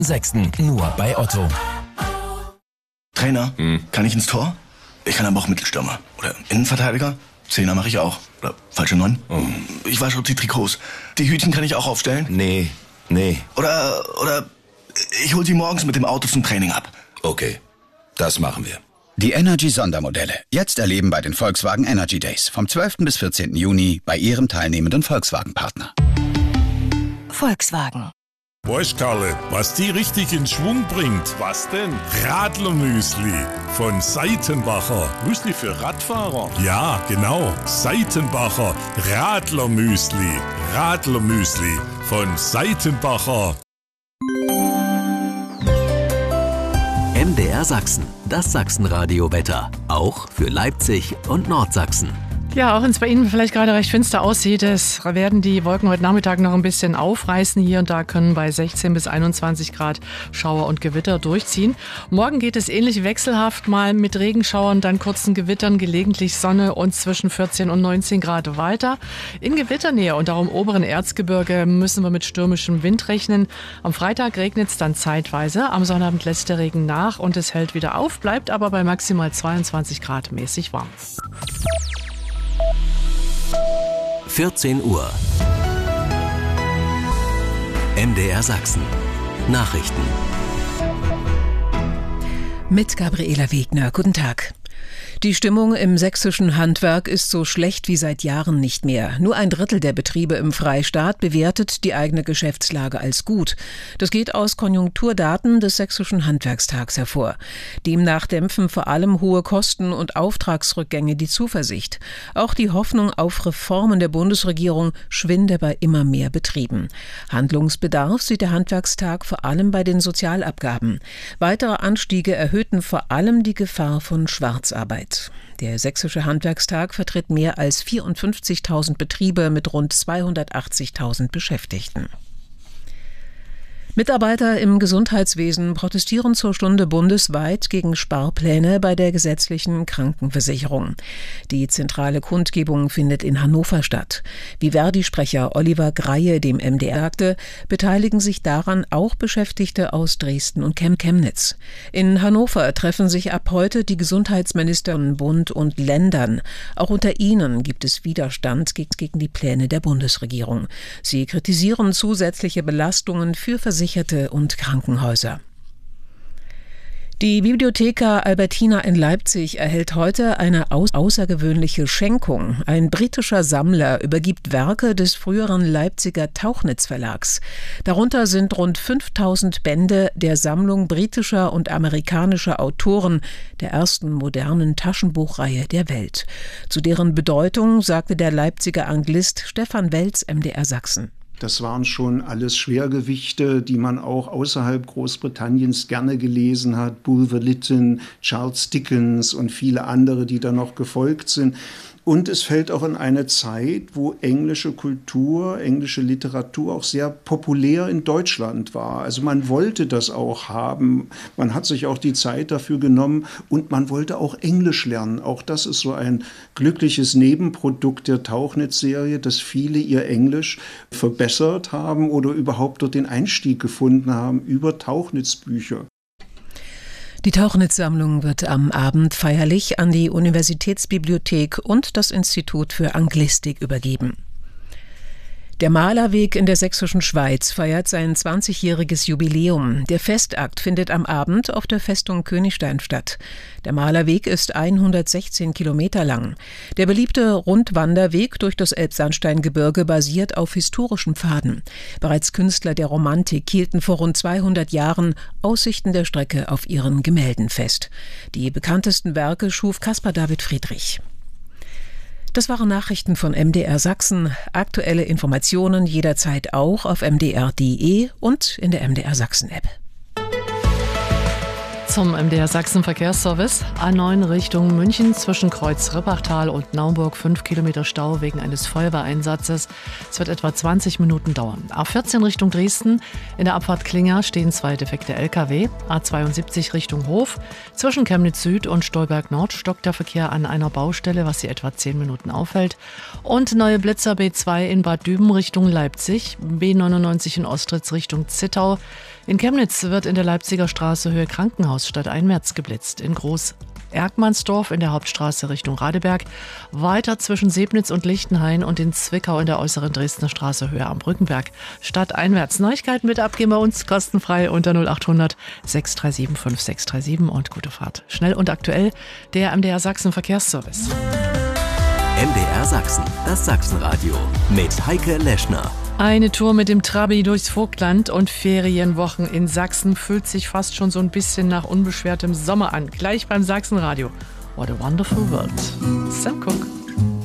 6. nur bei Otto. Trainer, kann ich ins Tor? Ich kann aber auch Mittelstürmer. Oder Innenverteidiger? Zehner mache ich auch. Oder falsche 9. Ich wasche auch die Trikots. Die Hütchen kann ich auch aufstellen? Nee. Oder ich hol sie morgens mit dem Auto zum Training ab. Okay, das machen wir. Die Energy-Sondermodelle. Jetzt erleben bei den Volkswagen Energy Days. Vom 12. bis 14. Juni bei Ihrem teilnehmenden Volkswagen-Partner. Volkswagen. Weißt, Karle, was die richtig in Schwung bringt? Was denn? Radlermüsli von Seitenbacher. Müsli für Radfahrer? Ja, genau. Seitenbacher Radlermüsli. Radlermüsli von Seitenbacher. MDR Sachsen, das Sachsenradio-Wetter. Auch für Leipzig und Nordsachsen. Ja, auch wenn es bei Ihnen vielleicht gerade recht finster aussieht, es werden die Wolken heute Nachmittag noch ein bisschen aufreißen. Hier und da können bei 16 bis 21 Grad Schauer und Gewitter durchziehen. Morgen geht es ähnlich wechselhaft, mal mit Regenschauern, dann kurzen Gewittern, gelegentlich Sonne und zwischen 14 und 19 Grad weiter. In Gewitternähe und auch im oberen Erzgebirge müssen wir mit stürmischem Wind rechnen. Am Freitag regnet es dann zeitweise, am Sonnabend lässt der Regen nach und es hält wieder auf, bleibt aber bei maximal 22 Grad mäßig warm. 14 Uhr. MDR Sachsen. Nachrichten. Mit Gabriela Wegner. Guten Tag. Die Stimmung im sächsischen Handwerk ist so schlecht wie seit Jahren nicht mehr. Nur 1/3 der Betriebe im Freistaat bewertet die eigene Geschäftslage als gut. Das geht aus Konjunkturdaten des sächsischen Handwerkstags hervor. Demnach dämpfen vor allem hohe Kosten und Auftragsrückgänge die Zuversicht. Auch die Hoffnung auf Reformen der Bundesregierung schwinde bei immer mehr Betrieben. Handlungsbedarf sieht der Handwerkstag vor allem bei den Sozialabgaben. Weitere Anstiege erhöhten vor allem die Gefahr von Schwarzarbeit. Der sächsische Handwerkstag vertritt mehr als 54.000 Betriebe mit rund 280.000 Beschäftigten. Mitarbeiter im Gesundheitswesen protestieren zur Stunde bundesweit gegen Sparpläne bei der gesetzlichen Krankenversicherung. Die zentrale Kundgebung findet in Hannover statt. Wie Verdi-Sprecher Oliver Greie dem MDR sagte, beteiligen sich daran auch Beschäftigte aus Dresden und Chemnitz. In Hannover treffen sich ab heute die Gesundheitsminister von Bund und Ländern. Auch unter ihnen gibt es Widerstand gegen die Pläne der Bundesregierung. Sie kritisieren zusätzliche Belastungen für Versicherte und Krankenhäuser. Die Bibliotheca Albertina in Leipzig erhält heute eine außergewöhnliche Schenkung. Ein britischer Sammler übergibt Werke des früheren Leipziger Tauchnitz Verlags. Darunter sind rund 5000 Bände der Sammlung britischer und amerikanischer Autoren der ersten modernen Taschenbuchreihe der Welt. Zu deren Bedeutung sagte der Leipziger Anglist Stefan Welz MDR Sachsen. Das waren schon alles Schwergewichte, die man auch außerhalb Großbritanniens gerne gelesen hat. Bulwer Lytton, Charles Dickens und viele andere, die da noch gefolgt sind. Und es fällt auch in eine Zeit, wo englische Kultur, englische Literatur auch sehr populär in Deutschland war. Also man wollte das auch haben. Man hat sich auch die Zeit dafür genommen und man wollte auch Englisch lernen. Auch das ist so ein glückliches Nebenprodukt der Tauchnitz-Serie, dass viele ihr Englisch verbessert haben oder überhaupt dort den Einstieg gefunden haben über Tauchnitz-Bücher. Die Tauchnitz-Sammlung wird am Abend feierlich an die Universitätsbibliothek und das Institut für Anglistik übergeben. Der Malerweg in der sächsischen Schweiz feiert sein 20-jähriges Jubiläum. Der Festakt findet am Abend auf der Festung Königstein statt. Der Malerweg ist 116 Kilometer lang. Der beliebte Rundwanderweg durch das Elbsandsteingebirge basiert auf historischen Pfaden. Bereits Künstler der Romantik hielten vor rund 200 Jahren Aussichten der Strecke auf ihren Gemälden fest. Die bekanntesten Werke schuf Caspar David Friedrich. Das waren Nachrichten von MDR Sachsen. Aktuelle Informationen jederzeit auch auf mdr.de und in der MDR Sachsen App. zum MDR Sachsen Verkehrsservice. A9 Richtung München zwischen Kreuz Rippachtal und Naumburg 5 Kilometer Stau wegen eines Feuerwehreinsatzes. Es wird etwa 20 Minuten dauern. A14 Richtung Dresden. In der Abfahrt Klinger stehen 2 defekte LKW. A72 Richtung Hof. Zwischen Chemnitz Süd und Stolberg Nord stockt der Verkehr an einer Baustelle, was sie etwa 10 Minuten aufhält. Und neue Blitzer B2 in Bad Düben Richtung Leipzig. B99 in Ostritz Richtung Zittau. In Chemnitz wird in der Leipziger Straße Höhe Krankenhaus stadteinwärts geblitzt. In Groß-Erkmannsdorf in der Hauptstraße Richtung Radeberg. Weiter zwischen Sebnitz und Lichtenhain und in Zwickau in der äußeren Dresdner Straße Höhe am Brückenberg. Stadteinwärts. Neuigkeiten mit abgeben bei uns kostenfrei unter 0800 637 5637 und gute Fahrt. Schnell und aktuell der MDR Sachsen Verkehrsservice. MDR Sachsen, das Sachsenradio mit Heike Leschner. Eine Tour mit dem Trabi durchs Vogtland und Ferienwochen in Sachsen fühlt sich fast schon so ein bisschen nach unbeschwertem Sommer an. Gleich beim Sachsenradio. What a wonderful world. Sam Cooke.